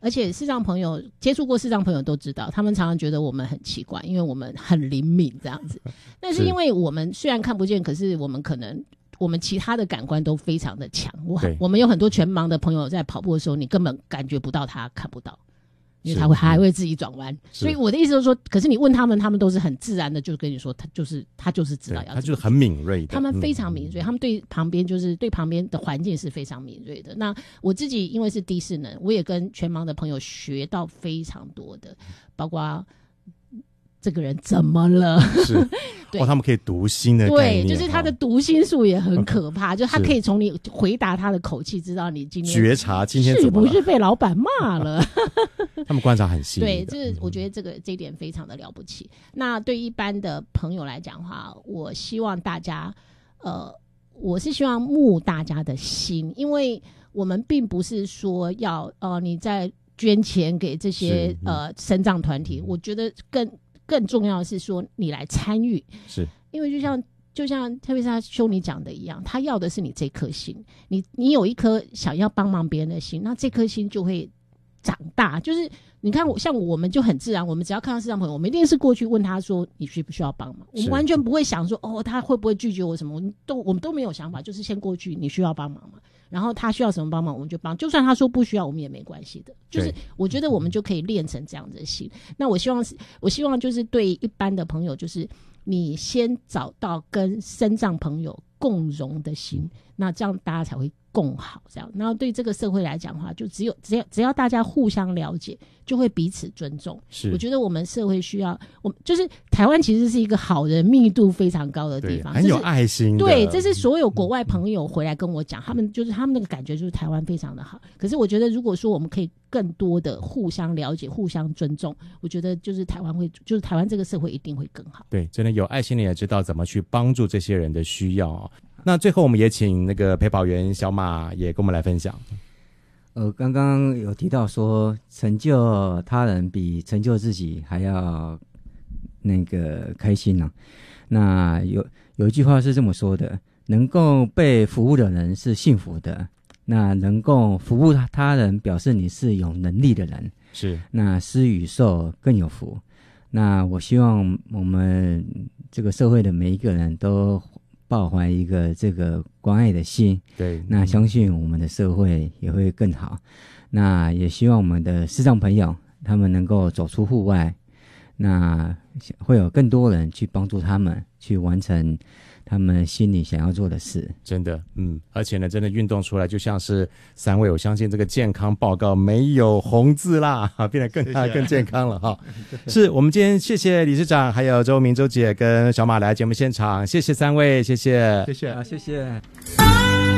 而且视障朋友接触过视障朋友都知道，他们常常觉得我们很奇怪，因为我们很灵敏这样子。但是因为我们虽然看不见，可是我们可能我们其他的感官都非常的强。我们有很多全盲的朋友在跑步的时候，你根本感觉不到他看不到。因为他还会自己转弯，所以我的意思就是说，可是你问他们都是很自然的就跟你说，他就是知道要， 他就是很敏锐的， 他们非常敏锐，他们对旁边的环境是非常敏锐的。那我自己因为是低视能，我也跟全盲的朋友学到非常多的，包括这个人怎么了？ 是，他们可以读心的概念， 对，就是他的读心术也很可怕，就他可以从你回答他的口气，知道你今天觉察今天怎么了， 是不是被老板骂了？ 他们观察很细腻的， 对，我觉得这一点非常的了不起。那对一般的朋友来讲的话，我希望大家，我是希望慕大家的心，因为我们并不是说要你在捐钱给这些身障团体，我觉得更重要的是说你来参与， 是因为就像特别是他兄你讲的一样，他要的是你这颗心，你有一颗想要帮忙别人的心，那这颗心就会长大。就是你看像我们就很自然，我们只要看到视障朋友，我们一定是过去问他说你需不需要帮忙，我们完全不会想说他会不会拒绝我什么，我们都没有想法，就是先过去你需要帮忙吗？然后他需要什么帮忙我们就帮，就算他说不需要我们也没关系的。就是我觉得我们就可以练成这样子的心。那我希望就是对一般的朋友，就是你先找到跟身障朋友共融的心，那这样大家才会共好这样。然后对这个社会来讲的话，就只要大家互相了解，就会彼此尊重。我觉得我们社会需要，就是台湾其实是一个好人密度非常高的地方， 很有爱心的。 对，这是所有国外朋友回来跟我讲，他们那个感觉就是台湾非常的好。可是我觉得如果说我们可以更多的互相了解、互相尊重，我觉得就是台湾这个社会一定会更好。 对，真的有爱心的也知道怎么去帮助这些人的需要。那最后我们也请那个陪跑员小马也跟我们来分享。 刚刚有提到说成就他人比成就自己还要那个开心啊。那有一句话是这么说的，能够被服务的人是幸福的，那能够服务他人表示你是有能力的人， 是，那施与受更有福。那我希望我们这个社会的每一个人都抱怀一个这个关爱的心， 对， 那相信我们的社会也会更好。那也希望我们的视障朋友他们能够走出户外，那会有更多人去帮助他们去完成他们心里想要做的事。 真的，而且呢，真的运动出来就像是三位，我相信这个健康报告没有红字啦，变得更健康了哈。是我们今天谢谢理事长，还有周明周姐跟小马来节目现场，谢谢三位，谢谢， 谢谢。